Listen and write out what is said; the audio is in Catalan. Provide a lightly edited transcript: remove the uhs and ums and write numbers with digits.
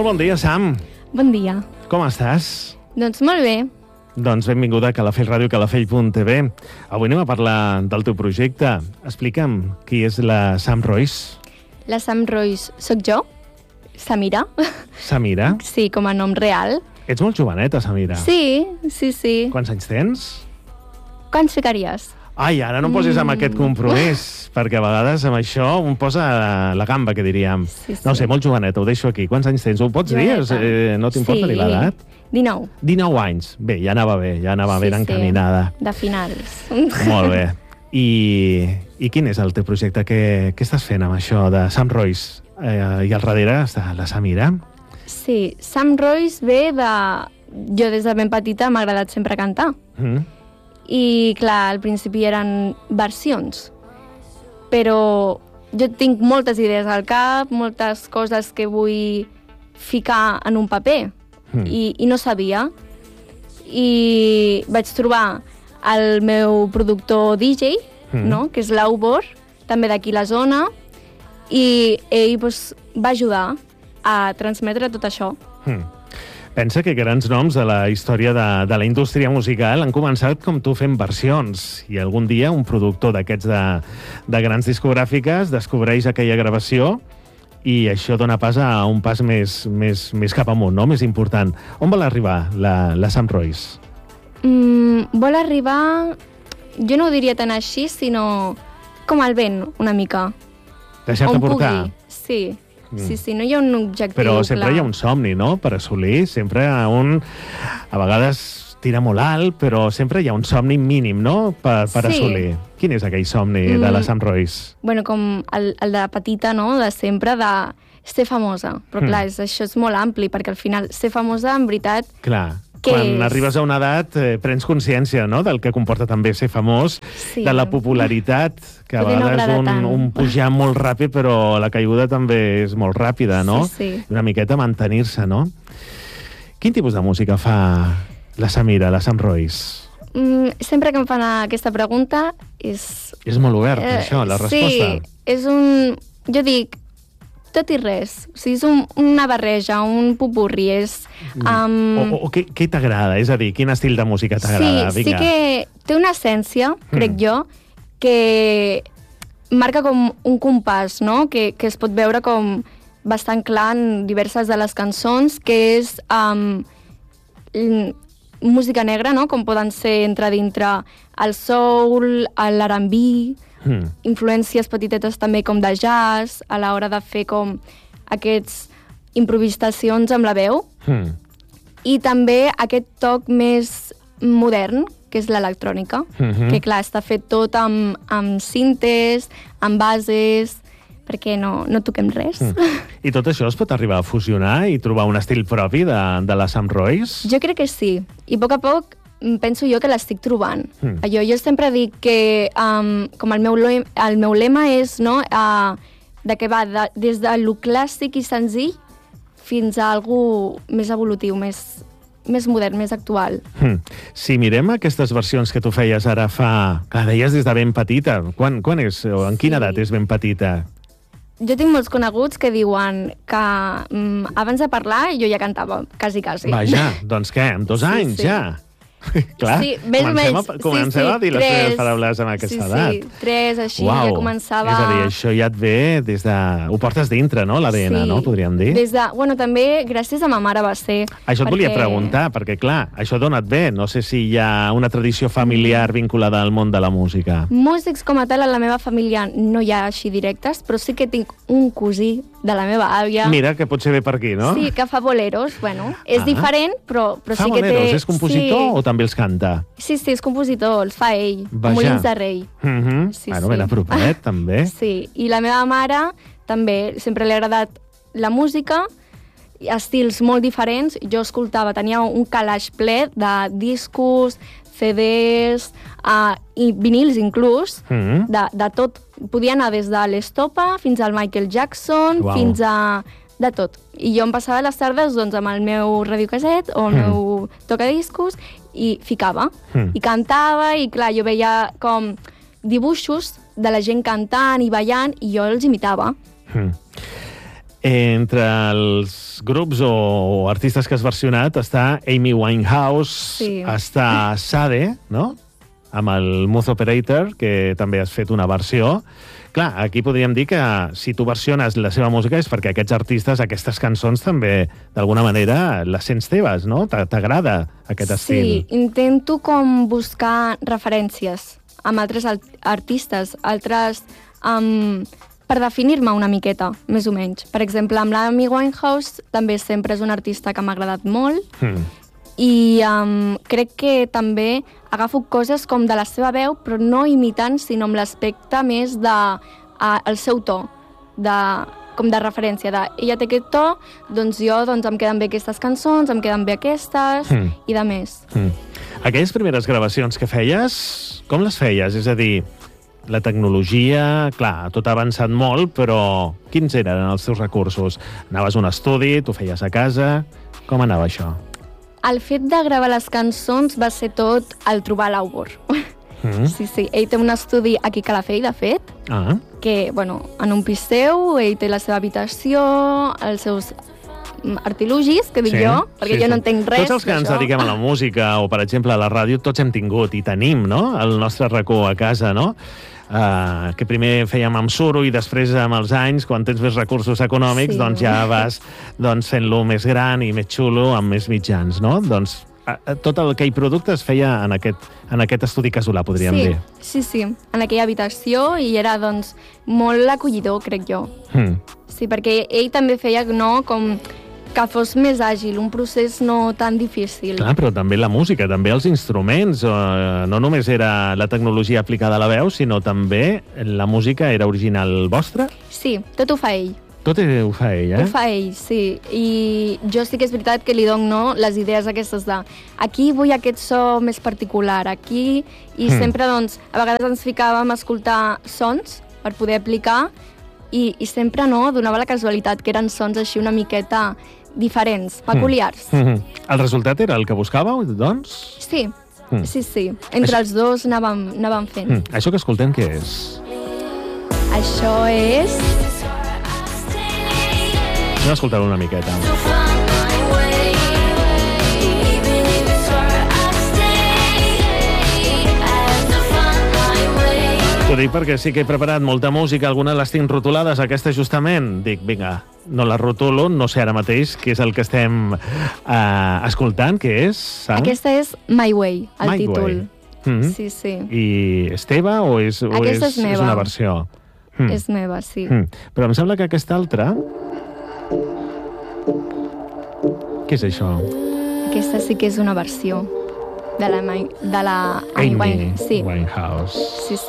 Molt bon dia, Sam. Bon dia. Com estàs? Doncs molt bé. Doncs benvinguda a Calafell Ràdio, calafell.tv. Avui anem a parlar del teu projecte. Explica'm qui és la Sam Royce. La Sam Royce soc jo, Samira. Samira? Sí, com a nom real. Ets molt joveneta, Samira. Sí. Quants anys tens? Quants ficaries? Ai, ara no em posis amb aquest compromís, perquè a vegades amb això em posa la gamba, que diríem. Sí. No sé, molt joveneta, ho deixo aquí. Quants anys tens? Ho pots dir? No t'importa dir l'edat? 19. 19 anys. Bé, ja anava ben encaminada. De finals. Molt bé. I quin és el teu projecte? Què estàs fent amb això de Sam Royce? I al darrere està la Samira. Sí, Sam Royce ve de... Jo des de ben petita m'ha agradat sempre cantar. I, clar, al principi eren versions. Però jo tinc moltes idees al cap, moltes coses que vull ficar en un paper. I no sabia. I vaig trobar el meu productor DJ, no? Que és l'Aubor, també d'aquí la zona, i ell va ajudar a transmetre tot això. Pensa que grans noms de la història de la indústria musical han començat com tu fent versions, i algun dia un productor d'aquests de grans discogràfiques descobreix aquella gravació i això dona pas a un pas més cap amunt, no? Més important. On vol arribar la Sam Royce? Vol arribar... Jo no ho diria tan així, sinó com el vent, una mica. Deixar-te portar? Sí. Sí, no hi ha un objectiu clar. Però sempre hi ha un somni, no?, per assolir. Sempre a vegades tira molt alt, però sempre hi ha un somni mínim, no?, per assolir. Quin és aquell somni de la Sam Royce? Bueno, com el de petita, no?, de sempre, de ser famosa. Però clar, això és molt ampli, perquè al final ser famosa, en veritat... Clar. Quan arribes a una edat prens consciència, no?, del que comporta també ser famós, de la popularitat, que a vegades un pujar molt ràpid, però la caiguda també és molt ràpida, no? Sí. Una miqueta mantenir-se, no? Quin tipus de música fa la Samira, la Sam Royce? Sempre que em fan aquesta pregunta és... És molt obert, això, la resposta. Sí, és un... Jo dic, tot i res. O sigui, és una barreja, un popurri. Què t'agrada? És a dir, quin estil de música t'agrada? Sí que té una essència, crec jo, que marca com un compàs, no?, que es pot veure com bastant clar en diverses de les cançons, que és música negra, no?, com poden ser entre dintre el soul, l'R&B, influències petitetes també com de jazz, a l'hora de fer com aquests improvisacions amb la veu, i també aquest toc més modern, que és l'electrònica, que clar, està fet tot amb cintes, amb bases, perquè no toquem res. I tot això es pot arribar a fusionar i trobar un estil propi de la Sam Royce? Jo crec que sí, i a poc penso jo que l'estic trobant. Jo sempre dic que com el meu lema és, no, de que va des de lo clàssic i senzill fins a algú més evolutiu, més modern, més actual. Si mirem aquestes versions que tu feies ara clar, deies des de ben petita. Quan és, o en quina edat és ben petita? Jo tinc molts coneguts que diuen que abans de parlar jo ja cantava, quasi. Vaja, doncs què, amb 2 anys ja? Clar, comencem a dir les teves paraules amb aquesta edat. Sí, 3, així, ja començava... És a dir, això ja et ve des de... Ho portes dintre, no?, l'ADN, no?, podríem dir. Bueno, també gràcies a ma mare va ser... Això et volia preguntar, perquè clar, això dona't bé. No sé si hi ha una tradició familiar vinculada al món de la música. Músics com a tal, a la meva família no hi ha així directes, però sí que tinc un cosí de la meva àvia. Mira, que potser ve per aquí, no? Sí, que fa boleros, bueno, és diferent, però sí que té... Fa boleros, és compositor o també els canta? Sí, és compositor, els fa ell, Molins de Rei. Bueno, ben apropadet, també. Sí, i la meva mare també sempre li ha agradat la música, estils molt diferents. Jo escoltava, tenia un calaix ple de discos, CDs, i vinils inclús, de tot. Podia anar des de l'Estopa fins al Michael Jackson, fins a... de tot. I jo em passava les tardes doncs, amb el meu radiocasset o el meu tocadiscos i ficava. I cantava, i clar, jo veia com dibuixos de la gent cantant i ballant i jo els imitava. Entre els grups o artistes que has versionat està Amy Winehouse, està Sade, no?, amb el Mood Operator, que també has fet una versió. Clar, aquí podríem dir que si tu versiones la seva música és perquè aquests artistes, aquestes cançons, també, d'alguna manera, les sents teves, no? T'agrada aquest estil. Sí, intento com buscar referències amb altres artistes, altres... per definir-me una miqueta, més o menys. Per exemple, amb l'Amy Winehouse també sempre és un artista que m'ha agradat molt, i crec que també agafo coses com de la seva veu, però no imitant, sinó amb l'aspecte més del seu to, com de referència, ella té aquest to, doncs jo em queden bé aquestes cançons, em queden bé aquestes, i de més. Aquelles primeres gravacions que feies, com les feies? És a dir, la tecnologia, clar, tot ha avançat molt, però quins eren els teus recursos? Anaves a un estudi, t'ho feies a casa, com anava això? El fet de gravar les cançons va ser tot el trobar l'Aubor. Sí. Ell té un estudi aquí a Calafell, de fet, que, en un pis seu, ell té la seva habitació, els seus artilugis, que dic jo, perquè jo no entenc res. Tots els que ens dediquem a la música o, per exemple, a la ràdio, tots hem tingut i tenim, no?, el nostre racó a casa, no?, que primer fèiem amb suro i després amb els anys, quan tens més recursos econòmics, doncs ja vas fent-lo més gran i més xulo, amb més mitjans, no? Doncs tot aquell producte es feia en aquest estudi casolà, podríem dir. Sí, en aquella habitació, i era, molt acollidor, crec jo. Sí, perquè ell també feia, com que fos més àgil, un procés no tan difícil. Clar, però també la música, també els instruments, no només era la tecnologia aplicada a la veu, sinó també la música era original vostra? Sí, tot ho fa ell. Tot ho fa ell, eh? Ho fa ell, sí. I jo sí que és veritat que li dono les idees aquestes de aquí vull aquest so més particular, aquí, i sempre, a vegades ens ficàvem a escoltar sons per poder aplicar, i sempre donava la casualitat que eren sons així una miqueta diferents, peculiars. El resultat era el que buscàveu, doncs? Sí. Entre els dos anàvem fent. Això que escoltem, què és? Això és... Anem a escoltar-ho una miqueta. T'ho dic perquè sí que he preparat molta música, algunes les tinc rotulades, aquesta justament. Dic, vinga, no la rotulo, no sé ara mateix què és el que estem escoltant, què és? Aquesta és My Way, el títol. Sí. I és teva o és una versió? És meva, sí. Però em sembla que aquesta altra... Què és això? Aquesta sí que és una versió de la Amy Winehouse. Winehouse. Sí.